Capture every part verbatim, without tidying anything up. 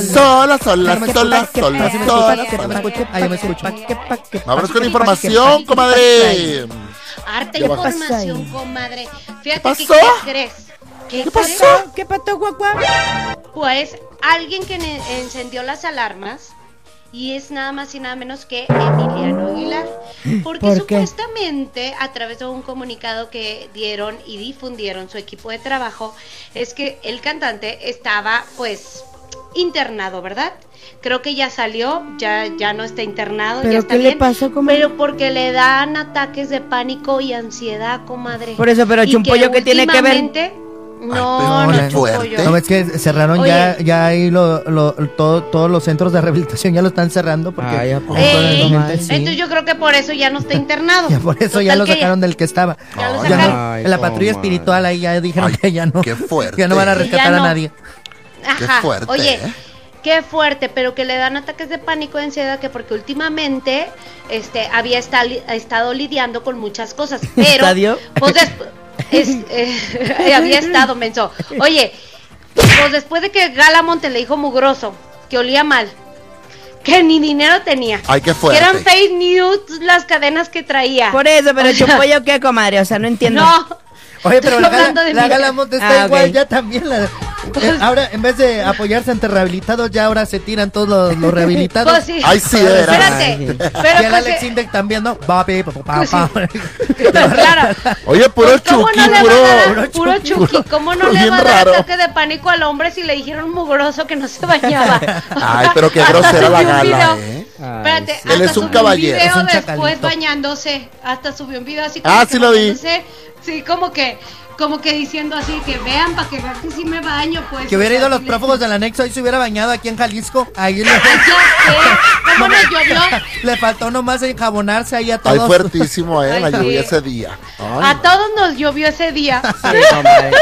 Sola, sola, sola, sola, sola. Que no me escuche, ahí me escucha. Vámonos con información, comadre. Harta ¿Qué bajas? información, comadre. Fíjate ¿Qué pasó? que, ¿qué crees? ¿Qué, ¿Qué pasó? crees? ¿Qué pasó, guagua? Pues alguien que ne- encendió las alarmas y es nada más y nada menos que Emiliano Aguilar. Porque ¿Por qué? supuestamente a través de un comunicado que dieron y difundieron su equipo de trabajo es que el cantante estaba pues internado, ¿verdad? Creo que ya salió, ya, ya no está internado, ¿Pero ya está qué le bien, pasó, comadre? pero porque le dan ataques de pánico y ansiedad, comadre. Por eso, pero Y Chumpollo, ¿qué tiene que ver? últimamente- No, Ay, pero no, qué fuerte. Chumpollo. No, es que cerraron Oye. ya, ya ahí lo, lo, todo, todos los centros de rehabilitación ya lo están cerrando porque Ay, ¿a poco? Ey, Actualmente sí. entonces yo creo que por eso ya no está internado. Ya por eso ya Total lo que sacaron del que estaba. Ya lo Ay, Ya no, sacaron. Ay, en la patrulla comadre. espiritual ahí ya dijeron Ay, que ya no. qué fuerte. Que ya no van a Sí, ya rescatar no. a nadie. Qué Ajá. fuerte, Oye, ¿eh? qué fuerte, pero que le dan ataques de pánico y ansiedad, que porque últimamente este había esta- estado lidiando con muchas cosas, pero ¿Estadio? pues desp- es- eh, había estado menso. Oye, pues después de que Gala Monte le dijo mugroso, que olía mal, que ni dinero tenía, Ay, qué que fuerte. eran fake news las cadenas que traía. Por eso, pero O sea, Chumpollo, ¿qué, comadre? O sea, no entiendo. No, Oye, pero Estoy la, gala, hablando de la mí. Gala Monte está Ah, igual, ok. ya también. La, eh, ahora, en vez de apoyarse ante rehabilitados, ya ahora se tiran todos los, los rehabilitados. pues sí. Ay, sí, de veras. Espérate, Ay. pero y el pues, Alex eh, Intec también, ¿no? Papi, pa, pa, pa. claro. Oye, puro Pues, ¿cómo chuki, no le puro. va a dar- puro puro chuki. chuki? ¿Cómo no le Bien va a dar raro. ataque de pánico al hombre si le dijeron mugroso que no se bañaba? Ay, pero qué Hasta grosera la subió un Gala, video. ¿eh? Espérate, Ay, sí. hasta Él es un subió caballero. video Es un después chacalito. bañándose. Hasta subió un video así como Ah, que sí lo vi. bañándose. Sí, como que, como que diciendo así, que vean para que vean que sí me baño, pues. Que hubiera o sea, ido a los sí le- prófugos del anexo y se hubiera bañado aquí en Jalisco. Ahí le, Ay, ya sé. ¿Cómo nos llovió? le faltó nomás enjabonarse ahí a Ay, todos. fuertísimo, ¿eh? La Ay, lluvia sí. ese día. Ay, A todos nos llovió ese día. Sí, comadre.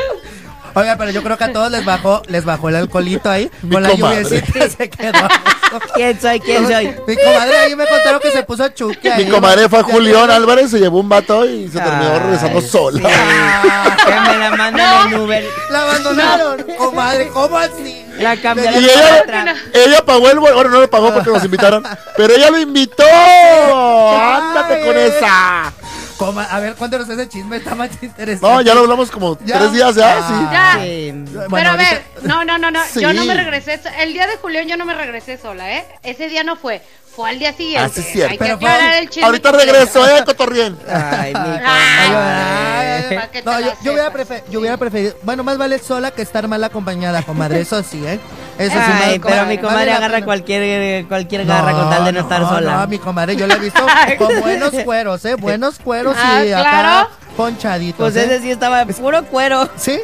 Oiga, pero yo creo que a todos les bajó, les bajó el alcoholito ahí. Mi Con la comadre. lluviecita se quedó. ¿Quién soy? ¿Quién soy? Mi comadre ahí me contaron que se puso chuki ahí. Mi comadre fue a Julián Álvarez, se llevó un vato y se terminó Ay, regresando sí. sola. Ah, Que me la mandan en Uber. la abandonaron. Comadre, ¿cómo así? La cambiaron Y por ella, otra. ella pagó el vuelo, bueno, no lo pagó porque nos invitaron, pero ella lo invitó. Ándate con esa. Coma- a ver, cuéntanos ese chisme, está más interesante. No, ya lo hablamos como Ya. tres días ya, Ah. sí. Ya. Sí. Bueno, Pero a ver, ahorita- no, no, no, no, Sí. yo no me regresé, el día de Julián yo no me regresé sola, ¿eh? Ese día no fue, fue al día siguiente. Ah, sí, es cierto. Hay que Pero fue- aclarar el chisme. Ahorita completo. regreso, eh, Cotorrien. Ay, mi Ay, comadre. ay, Pa' que te No, la yo, yo hubiera sepas. prefer- yo hubiera preferido, bueno, más vale sola que estar mal acompañada, comadre, eso sí, ¿eh? Eso sí, Ay, no, pero mi vale comadre la agarra pena. cualquier, cualquier garra con tal de no, estar sola. No, mi comadre, yo la he visto con buenos cueros, ¿eh? Buenos cueros Ah, y acá claro. ponchaditos, Pues ¿eh? ese sí estaba puro cuero. ¿Sí?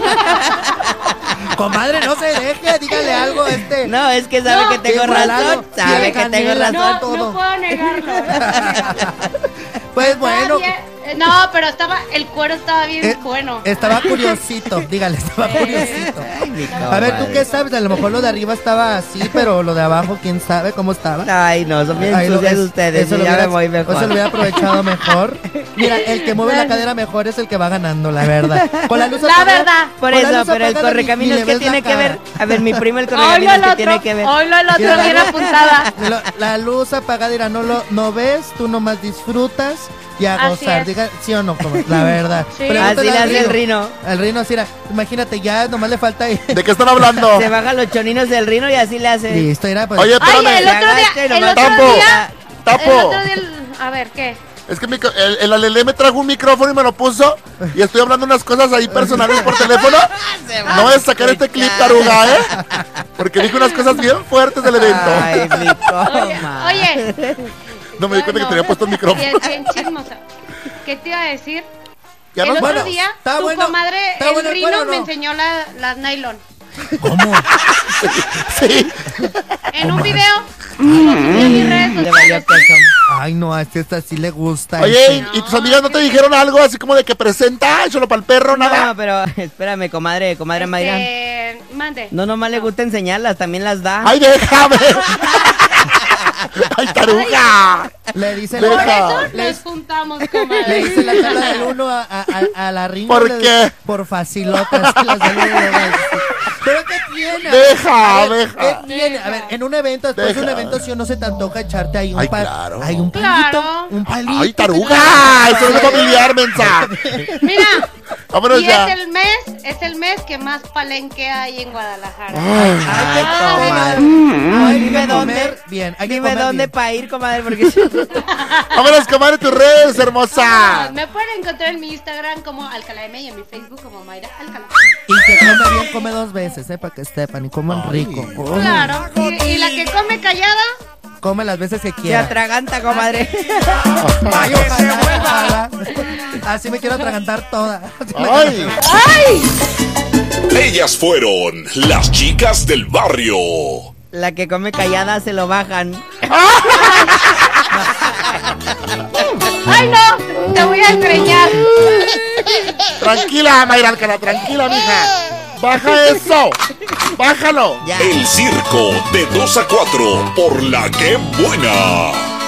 Comadre, no se deje, dígale algo a este. No, es que sabe No. que tengo Qué razón. jalado. Sabe Qué que tengo canela. razón. No, todo. no puedo negarlo. no puedo negarlo. Pues bueno, Estaba bien, eh, No, pero estaba, el cuero estaba bien eh, bueno. estaba curiosito, dígale, estaba curiosito. Ay, mi A ver, ¿tú comadre. qué sabes? A lo mejor lo de arriba estaba así, pero lo de abajo, ¿quién sabe cómo estaba? Ay, no, son bien Ahí lo- sucias es- ustedes. Eso y lo ya hubiera, me voy mejor. eso lo hubiera aprovechado mejor. Mira, el que mueve la cadera mejor es el que va ganando, la verdad. Con la luz La apagada- verdad. Por con la eso, luz pero el apagada ni- correcaminos, ni le ¿qué ves tiene la que ver? cara. A ver, mi primo el Hoy lo correcaminos, el ¿qué otro, tiene que ver? hoy lo el otro Mira, bien la- apuntada. Lo- La luz apagada, dirá, no lo no ves, tú nomás disfrutas y a Así gozar. es. Diga, sí o no, como, la verdad. Sí. Pregúntale Así le al hace el rino. Al rino, así era, imagínate, ya nomás le falta ahí. ¿De qué están hablando? Se baja los choninos del rino y así le hace. Listo, era pues. Oye, Ay, espérame. el otro día, Agache el nomás. otro Tapo. día, el Tapo. otro día, el- a ver, ¿qué? Es que mi co- el, el Alelé me trajo un micrófono y me lo puso y estoy hablando unas cosas ahí personales por teléfono. No voy a sacar este clip, taruga, ¿eh? Porque dijo unas cosas bien fuertes del evento. Ay, mi Oye, coma. oye. No me di cuenta que No, tenía puesto el micrófono. Bien, bien chismosa. ¿Qué te iba a decir? Ya el nos otro vamos. día, ¿Está tu bueno? comadre, ¿Está el bueno el Rino, cuero o no? me enseñó la- las nylon. ¿Cómo? Sí. En un video, lo subí a mis redes Le sociales. valió queso. Ay, no, a este esta sí le gusta. Oye, este. ¿y, y tus amigas no te dijeron algo así como de que presenta, échalo para el perro, nada? No, pero espérame, comadre, comadre Mayra. Este, mande. No nomás le gusta enseñarlas, también las da. ¡Ay, déjame! ¡Ay, taruga! Le dice Por Por la eso le, nos juntamos, le comadre. dice la tabla del uno a, a, a- a la riña. ¿Por le- qué? Por facilotas. que las del uno le va a decir. ¿Pero qué tiene? Deja, A ver, deja. ¿Qué tiene? A ver, en un evento, después de un Deja. evento, si o no se te antoja echarte ahí un Ay, pa- claro. Hay un palito, Claro. un palito. ¡Ay, taruga! ¡Eso no es familiar, mensa! Mira, Vámonos y ya. es el mes, es el mes que más palenque hay en Guadalajara. Ay. Ay, Ah, comadre. bueno. Ay, Hay que dime comer dónde. bien, hay que Dime comer dónde bien. para ir, comadre, porque... Vámonos, comadre, tus redes, Ah, hermosa. me pueden encontrar en mi Instagram como Alcalá M y en mi Facebook como Mayra Alcalá. Y que come bien, come dos veces, eh, para que sepan, y coman rico. Oh, Claro. Y, y la que come callada, come las veces que Se quiera. atraganta, comadre. Ay, ojalá, ojalá. Así me quiero atragantar toda. ¡Ay! Ellas fueron las chicas del barrio. La que come callada se lo bajan. ¡ay no! Te voy a estreñar. Tranquila, Mayra Alcalá, tranquila, mija. Baja eso. Bájalo. Ya. El circo de dos a cuatro por la que buena.